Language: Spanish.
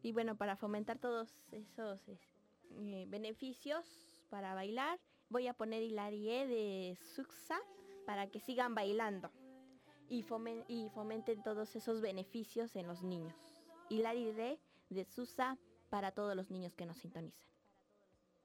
Y bueno, para fomentar todos esos beneficios para bailar, voy a poner Hilarie de Suxa para que sigan bailando y fomenten todos esos beneficios en los niños. Hilarie de Susa para todos los niños que nos sintonizan.